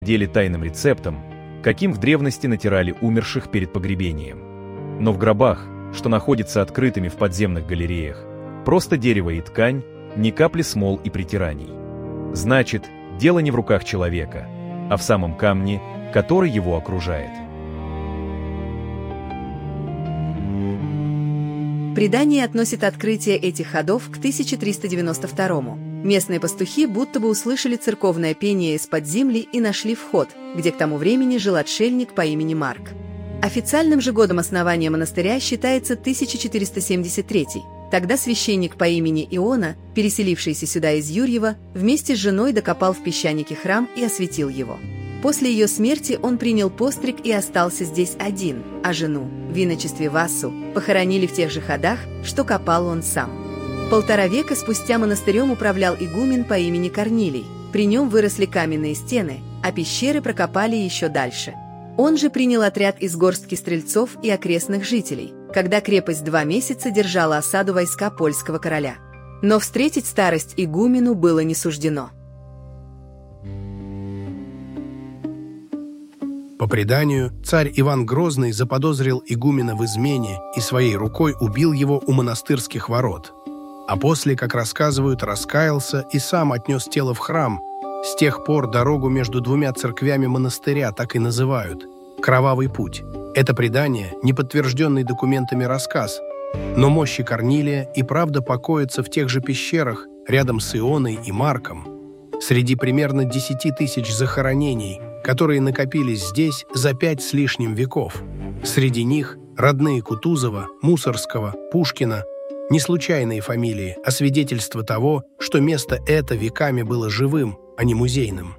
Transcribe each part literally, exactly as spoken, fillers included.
деле тайным рецептом, каким в древности натирали умерших перед погребением. Но в гробах, что находятся открытыми в подземных галереях, просто дерево и ткань, ни капли смол и притираний. Значит, дело не в руках человека, а в самом камне, который его окружает. Предание относит открытие этих ходов к тысяча триста девяносто второму. Местные пастухи будто бы услышали церковное пение из-под земли и нашли вход, где к тому времени жил отшельник по имени Марк. Официальным же годом основания монастыря считается тысяча четыреста семьдесят третий. Тогда священник по имени Иона, переселившийся сюда из Юрьева, вместе с женой докопал в песчанике храм и осветил его. После ее смерти он принял постриг и остался здесь один, а жену, в иночестве Вассу, похоронили в тех же ходах, что копал он сам. Полтора века спустя монастырем управлял игумен по имени Корнилий. При нем выросли каменные стены, а пещеры прокопали еще дальше. Он же принял отряд из горстки стрельцов и окрестных жителей, когда крепость два месяца держала осаду войска польского короля. Но встретить старость игумену было не суждено. По преданию, царь Иван Грозный заподозрил игумена в измене и своей рукой убил его у монастырских ворот. А после, как рассказывают, раскаялся и сам отнес тело в храм. С тех пор дорогу между двумя церквями монастыря так и называют – «Кровавый путь». Это предание – не подтвержденный документами рассказ, но мощи Корнилия и правда покоятся в тех же пещерах рядом с Ионой и Марком. Среди примерно десяти тысяч захоронений, которые накопились здесь за пять с лишним веков. Среди них родные Кутузова, Мусорского, Пушкина. Не случайные фамилии, а свидетельство того, что место это веками было живым, а не музейным.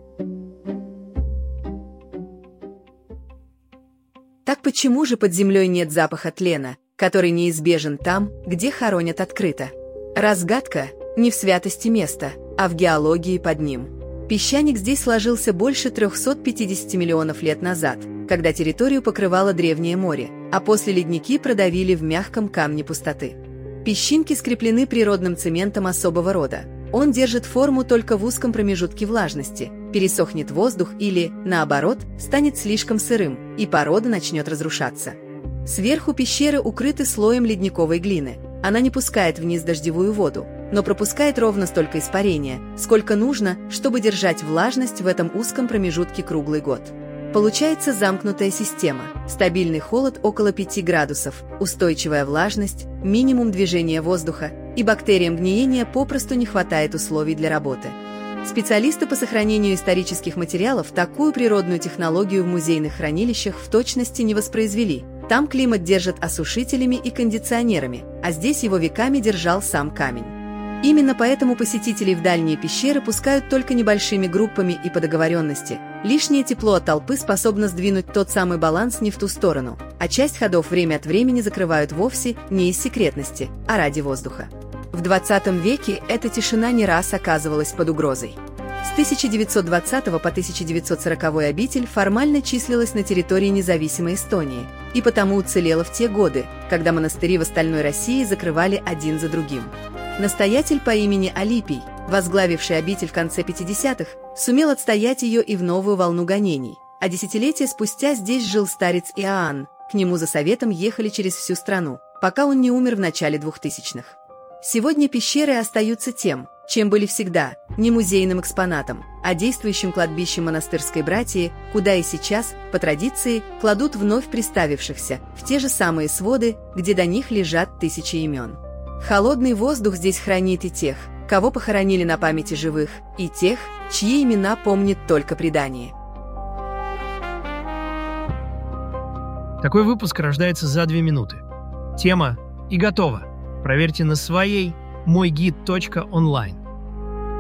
Так почему же под землей нет запаха тлена, который неизбежен там, где хоронят открыто? Разгадка не в святости места, а в геологии под ним. Песчаник здесь сложился больше трёхсот пятидесяти миллионов лет назад, когда территорию покрывало древнее море, а после ледники продавили в мягком камне пустоты. Песчинки скреплены природным цементом особого рода. Он держит форму только в узком промежутке влажности, пересохнет воздух или, наоборот, станет слишком сырым, и порода начнет разрушаться. Сверху пещеры укрыты слоем ледниковой глины. Она не пускает вниз дождевую воду, но пропускает ровно столько испарения, сколько нужно, чтобы держать влажность в этом узком промежутке круглый год. Получается замкнутая система, стабильный холод около пяти градусов, устойчивая влажность, минимум движения воздуха, и бактериям гниения попросту не хватает условий для работы. Специалисты по сохранению исторических материалов такую природную технологию в музейных хранилищах в точности не воспроизвели. Там климат держат осушителями и кондиционерами, а здесь его веками держал сам камень. Именно поэтому посетителей в дальние пещеры пускают только небольшими группами и по договоренности. Лишнее тепло от толпы способно сдвинуть тот самый баланс не в ту сторону, а часть ходов время от времени закрывают вовсе не из секретности, а ради воздуха. В двадцатом веке эта тишина не раз оказывалась под угрозой. С тысяча девятьсот двадцатого по тысяча девятьсот сороковой обитель формально числилась на территории независимой Эстонии и потому уцелела в те годы, когда монастыри в остальной России закрывали один за другим. Настоятель по имени Алипий, возглавивший обитель в конце пятидесятых, сумел отстоять ее и в новую волну гонений, а десятилетия спустя здесь жил старец Иоанн, к нему за советом ехали через всю страну, пока он не умер в начале двухтысячных. Сегодня пещеры остаются тем, чем были всегда, не музейным экспонатом, а действующим кладбищем монастырской братьи, куда и сейчас, по традиции, кладут вновь приставившихся в те же самые своды, где до них лежат тысячи имен. Холодный воздух здесь хранит и тех, кого похоронили на памяти живых, и тех, чьи имена помнит только предание. Такой выпуск рождается за две минуты. Тема и готово. Проверьте на своей мой гид точка онлайн.